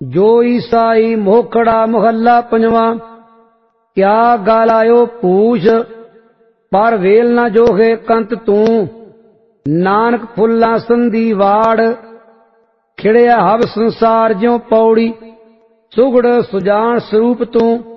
जो ईसाई मोखड़ा मोहल्ला पंजवा। क्या गल आयो पूछ, पर वेल न जोगे कंत तू। नानक फुल्ला संधी वाड़, खिड़िया हव संसार ज्यों पौड़ी। सुगड़ सुजान स्वरूप तू।